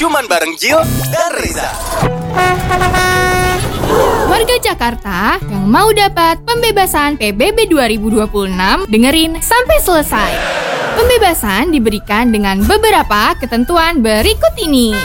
Cuman bareng Gio dan Reza. Warga Jakarta yang mau dapat pembebasan PBB 2026, dengerin sampai selesai. Pembebasan diberikan dengan beberapa ketentuan berikut ini.